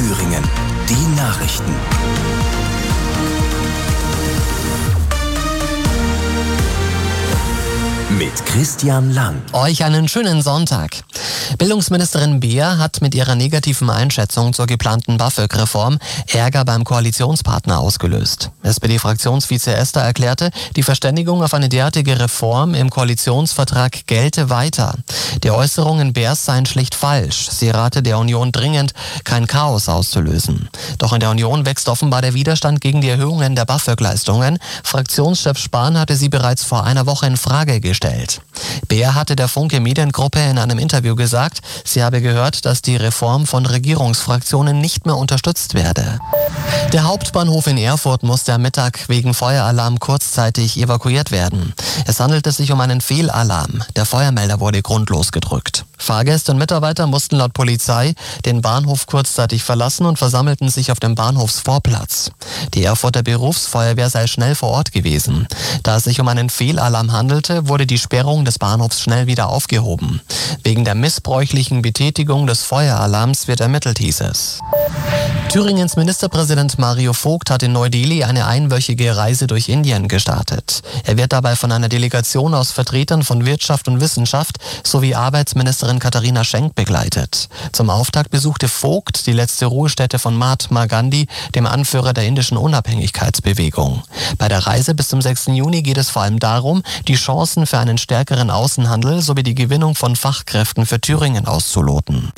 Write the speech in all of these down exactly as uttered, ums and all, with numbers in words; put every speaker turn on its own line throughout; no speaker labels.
Thüringen. Die Nachrichten. Mit Christian Lang.
Euch einen schönen Sonntag. Bildungsministerin Beer hat mit ihrer negativen Einschätzung zur geplanten BAföG-Reform Ärger beim Koalitionspartner ausgelöst. S P D-Fraktionsvize Esther erklärte, die Verständigung auf eine derartige Reform im Koalitionsvertrag gelte weiter. Die Äußerungen Beers seien schlicht falsch. Sie rate der Union dringend, kein Chaos auszulösen. Doch in der Union wächst offenbar der Widerstand gegen die Erhöhungen der BAföG-Leistungen. Fraktionschef Spahn hatte sie bereits vor einer Woche in Frage gestellt. Beer hatte der Funke Mediengruppe in einem Interview gesagt, sie habe gehört, dass die Reform von Regierungsfraktionen nicht mehr unterstützt werde. Der Hauptbahnhof in Erfurt musste am Mittag wegen Feueralarm kurzzeitig evakuiert werden. Es handelte sich um einen Fehlalarm. Der Feuermelder wurde grundlos gedrückt. Fahrgäste und Mitarbeiter mussten laut Polizei den Bahnhof kurzzeitig verlassen und versammelten sich auf dem Bahnhofsvorplatz. Die Erfurter Berufsfeuerwehr sei schnell vor Ort gewesen. Da es sich um einen Fehlalarm handelte, wurde die Sperrung des Bahnhofs schnell wieder aufgehoben. Wegen der missbräuchlichen Betätigung des Feueralarms wird ermittelt, hieß es. Thüringens Ministerpräsident Mario Vogt hat in Neu-Delhi eine einwöchige Reise durch Indien gestartet. Er wird dabei von einer Delegation aus Vertretern von Wirtschaft und Wissenschaft sowie Arbeitsministerin Katharina Schenk begleitet. Zum Auftakt besuchte Vogt die letzte Ruhestätte von Mahatma Gandhi, dem Anführer der indischen Unabhängigkeitsbewegung. Bei der Reise bis zum sechsten Juni geht es vor allem darum, die Chancen für einen stärkeren Außenhandel sowie die Gewinnung von Fachkräften für Thüringen auszuloten.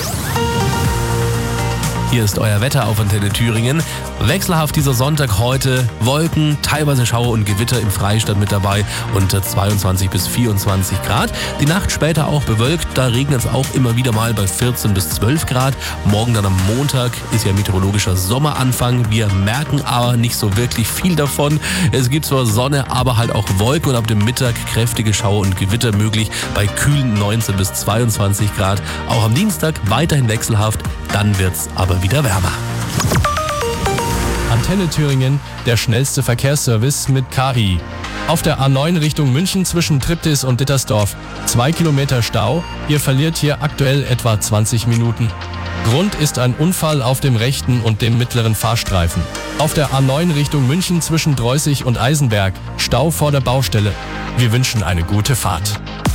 Hier ist euer Wetter auf Antenne Thüringen. Wechselhaft dieser Sonntag heute. Wolken, teilweise Schauer und Gewitter im Freistaat mit dabei und zweiundzwanzig bis vierundzwanzig Grad. Die Nacht später auch bewölkt, da regnet es auch immer wieder mal bei vierzehn bis zwölf Grad. Morgen dann am Montag ist ja meteorologischer Sommeranfang. Wir merken aber nicht so wirklich viel davon. Es gibt zwar Sonne, aber halt auch Wolken und ab dem Mittag kräftige Schauer und Gewitter möglich bei kühlen neunzehn bis zweiundzwanzig Grad. Auch am Dienstag weiterhin wechselhaft, dann wird's aber wieder wärmer.
Antenne Thüringen, der schnellste Verkehrsservice mit K I. Auf der A neun Richtung München zwischen Triptis und Dittersdorf. Zwei Kilometer Stau. Ihr verliert hier aktuell etwa zwanzig Minuten. Grund ist ein Unfall auf dem rechten und dem mittleren Fahrstreifen. Auf der A neun Richtung München zwischen Dreußig und Eisenberg. Stau vor der Baustelle. Wir wünschen eine gute Fahrt.